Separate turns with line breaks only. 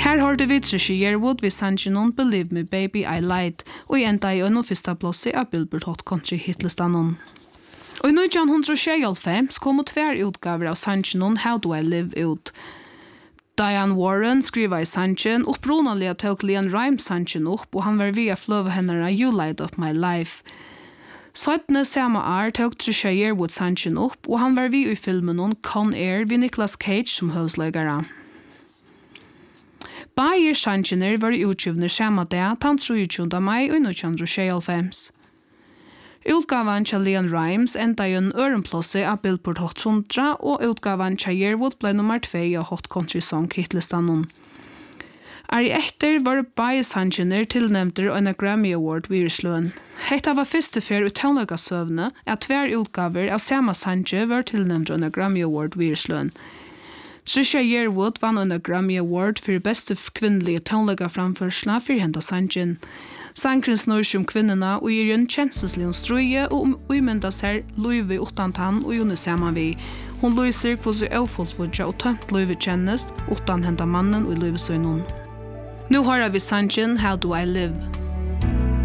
Her hørte vi Trisha Yearwood ved sangen Believe Me Baby I Lied, og enda i øynene første plåse av Billboard Hot Country hitlistanen. Og i 1996 kom 2 utgaver av sangen How Do I Live ut. Diane Warren skriva i sangen, upprunalega tog Leon Rimes sangen upp, og han var via flöva henne You Light Up My Life. Sådne samme år tog Trisha Yearwood sangen upp, og han var via i filmen Con Air ved Nicolas Cage som høvsløygare. Bayer sangener var utgivner samme dag, 23. mai og 1996. Utgavan til Leon Rimes enda i en ørenplåse av Billboard Hot 100, og utgavan til Yearwood ble nummer 2 av Hot Country Song hitlistanen. Etter var Bayer sangener tilnevnter en Grammy Award virsløen. Hetta var første fer ut tøvnløgasøvne at 2 utgaver av samme sange var tilnevnter en Grammy Award virsløen. Trisha Yearwood vann en Grammy Award for beste kvinnelige tøvnløgaframførsla for henda sangen. Sangren snur seg kvinnerna og gir en kjenselslig strøye og umynda seg Louise utan tann og Jone saman vi. Hon lyser hvordan avfoldsvodja og tømt Louise kjennest utan henda mannen og Louise søgnen. Nu hører vi sangen How Do I Live?